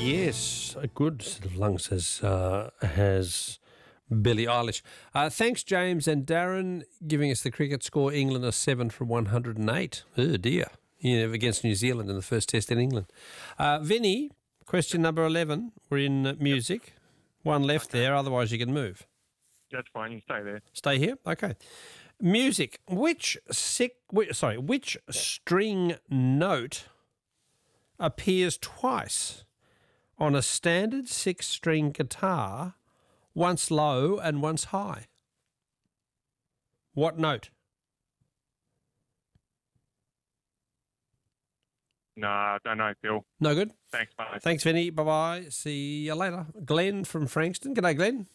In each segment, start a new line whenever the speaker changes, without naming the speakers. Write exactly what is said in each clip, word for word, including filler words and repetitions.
Yes, a good set of lungs has, uh, has Billie Eilish. Uh, thanks, James and Darren, giving us the cricket score. England are seven from one hundred eight. Oh, dear. You know, against New Zealand in the first test in England. Uh, Vinny, question number eleven. We're in uh, music. One left
Okay.
there, otherwise you can move.
That's fine. You stay there.
Stay here? Okay. Music. Which, sick, which sorry, which string note appears twice on a standard six-string guitar, once low and once high? What note?
No, I don't know, Phil.
No good?
Thanks, mate.
Thanks, Vinny. Bye-bye. See you later. Glenn from Frankston. G'day, Glenn.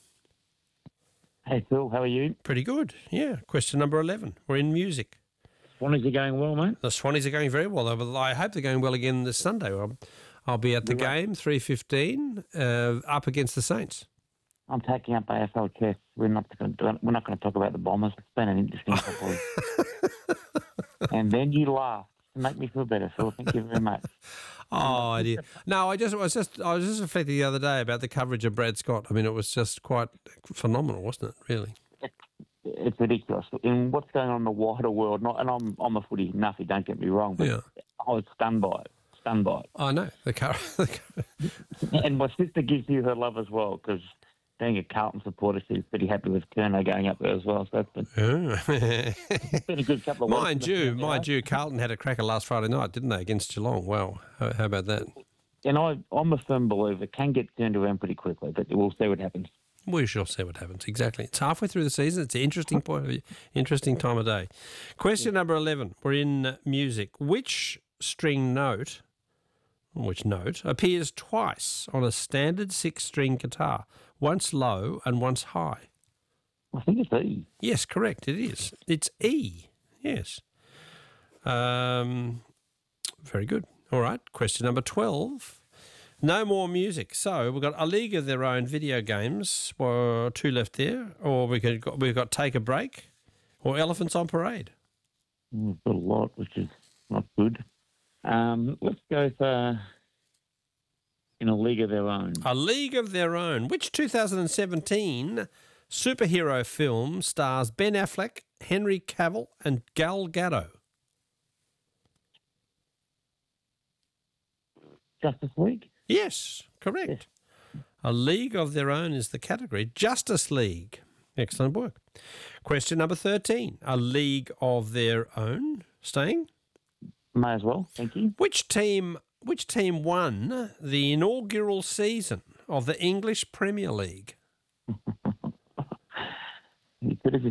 Hey Phil, how are you?
Pretty good. Yeah. Question number eleven. We're in music.
Swannies are going well, mate.
The Swannies are going very well. But I hope they're going well again this Sunday. I'll, I'll be at the
You're right.
game, three fifteen, uh, up against the Saints.
I'm taking up A F L chess. We're not going to we're not going to talk about the Bombers. It's been an interesting couple of And then you laughed to make me feel better, Phil. Thank you very much.
Oh, dear. No, I just I was just I was just reflecting the other day about the coverage of Brad Scott. I mean, it was just quite phenomenal, wasn't it? Really.
It's ridiculous. In what's going on in the wider world, not, and I'm I'm a footy nuffy, don't get me wrong, but
Yeah.
I was stunned by it. Stunned by it.
I know the car.
And my sister gives you her love as well, because being a Carlton supporter, she's pretty happy with Kerno going up there as well. So that's been, it's been a good couple of weeks.
mind you, mind you, Carlton had a cracker last Friday night, didn't they, against Geelong? Wow, how, how about that?
And I, I'm a firm believer it can get turned around pretty quickly, but we'll see what happens.
We shall see what happens. Exactly. It's halfway through the season. It's an interesting point of view, interesting time of day. Question number eleven. We're in uh, music. Which string note, which note appears twice on a standard six-string guitar, once low and once high?
I think it's E.
Yes, correct. It is. It's E. Yes. Um, very good. All right. Question number twelve. No more music. So we've got A League of Their Own video games. Well, two left there. Or we could got, we've got Take a Break or Elephants on Parade.
We've got a lot, which is not good. Um, let's go for In a League of Their Own.
A League of Their Own. Which two thousand seventeen superhero film stars Ben Affleck, Henry Cavill and Gal Gadot?
Justice League?
Yes, correct. A League of Their Own is the category. Justice League. Excellent work. Question number thirteen. A League of Their Own. Staying?
May as well, thank you.
Which team which team won the inaugural season of the English Premier League?
You could have